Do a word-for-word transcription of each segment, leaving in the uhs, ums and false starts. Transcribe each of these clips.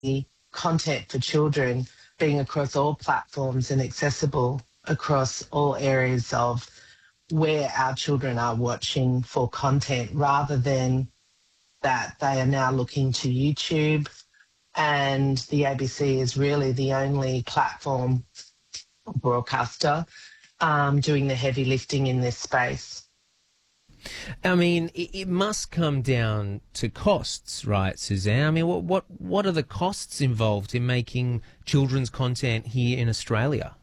content for children being across all platforms and accessible across all areas of where our children are watching for content, rather than that they are now looking to YouTube, and the A B C is really the only platform broadcaster um, doing the heavy lifting in this space. I mean, it, it must come down to costs, right, Suzanne? I mean, what, what what are the costs involved in making children's content here in Australia?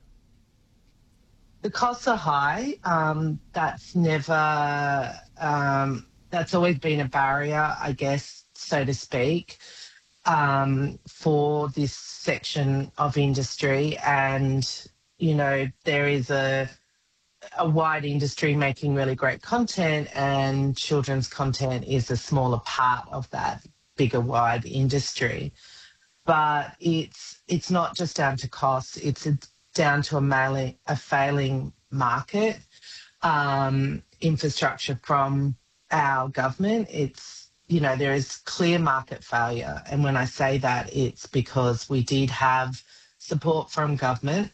The costs are high. Um, that's never, um, that's always been a barrier, I guess, so to speak, um, for this section of industry. And, you know, there is a, a wide industry making really great content, and children's content is a smaller part of that bigger, wide industry. But it's it's not just down to costs, it's a, down to a, mailing, a failing market um, infrastructure from our government. It's, you know, there is clear market failure. And when I say that, it's because we did have support from government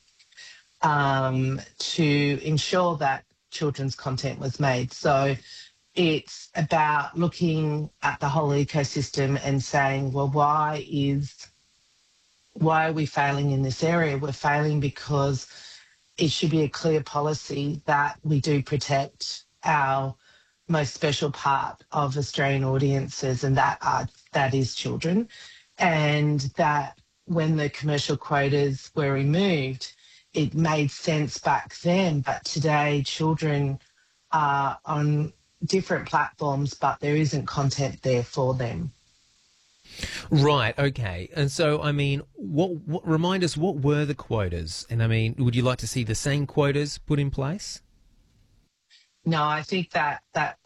um, to ensure that children's content was made. So it's about looking at the whole ecosystem and saying, well, why is why are we failing in this area? We're failing because it should be a clear policy that we do protect our most special part of Australian audiences, and that are, that is children, and that when the commercial quotas were removed, it made sense back then, but today children are on different platforms, but there isn't content there for them. Right, okay. And so, I mean, what, what remind us, what were the quotas? And I mean, would you like to see the same quotas put in place? No, I think that, that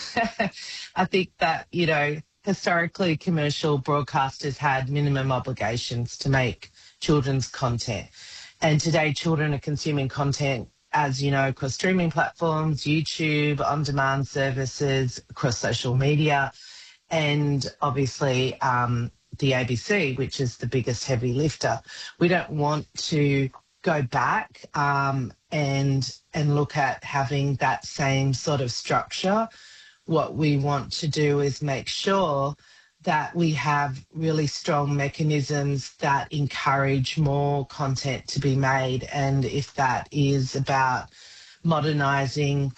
I think that, you know, historically commercial broadcasters had minimum obligations to make children's content. And today children are consuming content, as you know, across streaming platforms, YouTube, on-demand services, across social media, and obviously um, the A B C, which is the biggest heavy lifter. We don't want to go back um, and and look at having that same sort of structure. What we want to do is make sure that we have really strong mechanisms that encourage more content to be made. And if that is about modernising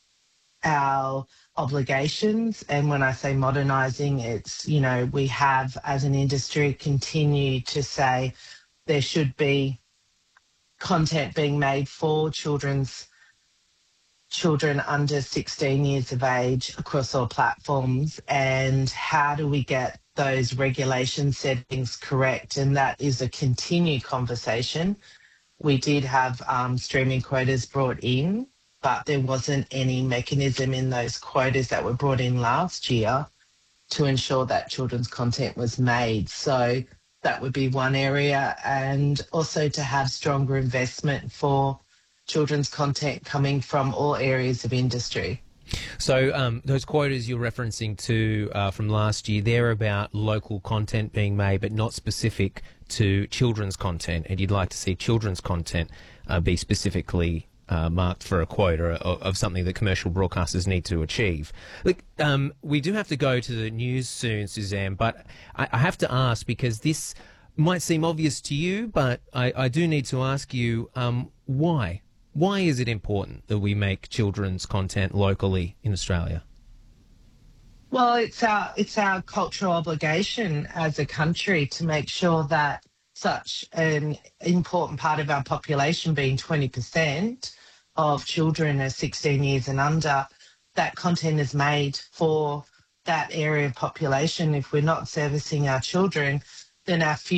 our obligations, and when I say modernising, it's, you know, we have as an industry continued to say there should be content being made for children's children under sixteen years of age across all platforms, and how do we get those regulation settings correct? And that is a continued conversation. We did have um, streaming quotas brought in, but there wasn't any mechanism in those quotas that were brought in last year to ensure that children's content was made. So that would be one area, and also to have stronger investment for children's content coming from all areas of industry. So um, those quotas you're referencing to uh, from last year, they're about local content being made, but not specific to children's content, and you'd like to see children's content uh, be specifically uh, marked for a quota of, of something that commercial broadcasters need to achieve. Look, um, we do have to go to the news soon, Suzanne, but I, I have to ask, because this might seem obvious to you, but I, I do need to ask you, um, why? Why is it important that we make children's content locally in Australia? Well, it's our it's our cultural obligation as a country to make sure that such an important part of our population, being twenty percent of children are sixteen years and under, that content is made for that area of population. If we're not servicing our children, then our future